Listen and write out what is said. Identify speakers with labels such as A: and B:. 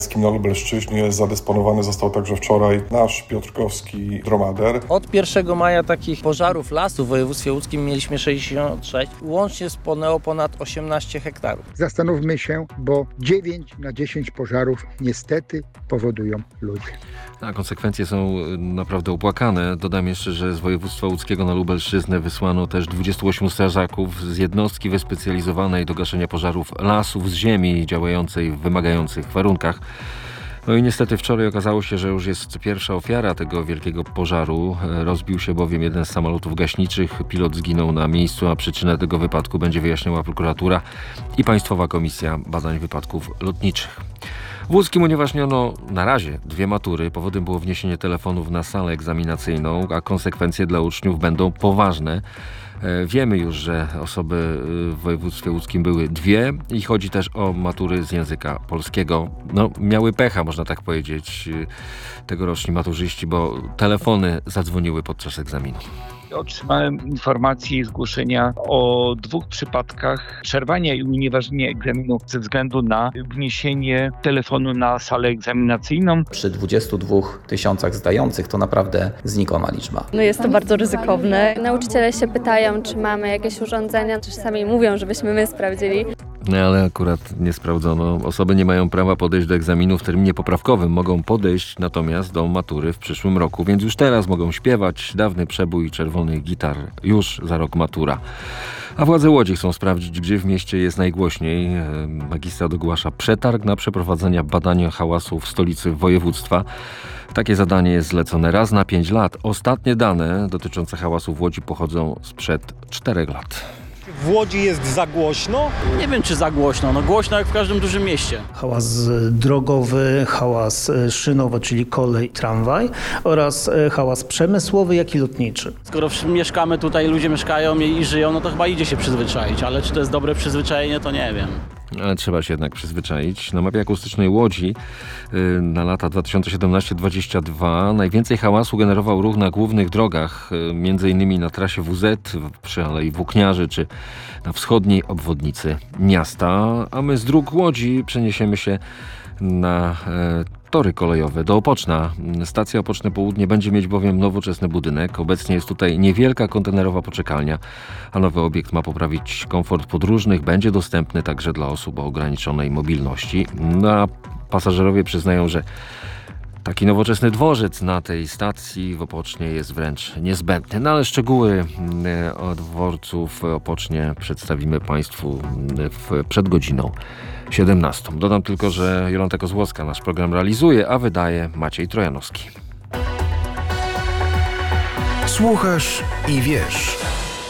A: Na Lubelszczyźnie zadysponowany został także wczoraj nasz piotrkowski dromader.
B: Od 1 maja takich pożarów lasu w województwie łódzkim mieliśmy 66. Łącznie spłonęło ponad 18 hektarów.
C: Zastanówmy się, bo 9 na 10 pożarów niestety powodują ludzie.
D: A konsekwencje są naprawdę opłakane. Dodam jeszcze, że z województwa łódzkiego na Lubelszczyznę wysłano też 28 strażaków z jednostki wyspecjalizowanej do gaszenia pożarów lasów z ziemi, działającej w wymagających warunkach. No i niestety wczoraj okazało się, że już jest pierwsza ofiara tego wielkiego pożaru. Rozbił się bowiem jeden z samolotów gaśniczych. Pilot zginął na miejscu, a przyczynę tego wypadku będzie wyjaśniała prokuratura i Państwowa Komisja Badań Wypadków Lotniczych. W Łódzkim unieważniono na razie 2 matury. Powodem było wniesienie telefonów na salę egzaminacyjną, a konsekwencje dla uczniów będą poważne. Wiemy już, że osoby w województwie łódzkim były 2 i chodzi też o matury z języka polskiego. No, miały pecha, można tak powiedzieć, tegoroczni maturzyści, bo telefony zadzwoniły podczas egzaminu.
E: Otrzymałem informacje i zgłoszenia o 2 przypadkach przerwania i unieważnienia egzaminu ze względu na wniesienie telefonu na salę egzaminacyjną.
F: Przy 22 000 zdających to naprawdę znikoma liczba.
G: No jest to bardzo ryzykowne. Nauczyciele się pytają, czy mamy jakieś urządzenia, czasami mówią, żebyśmy my sprawdzili.
D: No ale akurat nie sprawdzono. Osoby nie mają prawa podejść do egzaminu w terminie poprawkowym. Mogą podejść natomiast do matury w przyszłym roku, więc już teraz mogą śpiewać dawny przebój czerwonych gitar. Już za rok matura. A władze Łodzi chcą sprawdzić, gdzie w mieście jest najgłośniej. Magistrat ogłasza przetarg na przeprowadzenie badania hałasu w stolicy województwa. Takie zadanie jest zlecone raz na 5 lat. Ostatnie dane dotyczące hałasu w Łodzi pochodzą sprzed 4 lat.
H: W Łodzi jest za głośno?
B: Nie wiem, czy za głośno. No głośno jak w każdym dużym mieście.
I: Hałas drogowy, hałas szynowy, czyli kolej, tramwaj oraz hałas przemysłowy, jak i lotniczy.
B: Skoro mieszkamy tutaj, ludzie mieszkają i żyją, no to chyba idzie się przyzwyczaić. Ale czy to jest dobre przyzwyczajenie, to nie wiem.
D: Ale trzeba się jednak przyzwyczaić. Na mapie akustycznej Łodzi na lata 2017-2022 najwięcej hałasu generował ruch na głównych drogach, m.in. na trasie WZ, przy Alei Włókniarzy czy na wschodniej obwodnicy miasta. A my z dróg Łodzi przeniesiemy się na tory kolejowe do Opoczna. Stacja Opoczne Południe będzie mieć bowiem nowoczesny budynek. Obecnie jest tutaj niewielka kontenerowa poczekalnia, a nowy obiekt ma poprawić komfort podróżnych. Będzie dostępny także dla osób o ograniczonej mobilności. No a pasażerowie przyznają, że taki nowoczesny dworzec na tej stacji w Opocznie jest wręcz niezbędny. No ale szczegóły o dworcu w Opocznie przedstawimy Państwu przed godziną 17. Dodam tylko, że Jolanta Kozłowska nasz program realizuje, a wydaje Maciej Trojanowski.
J: Słuchasz i wiesz.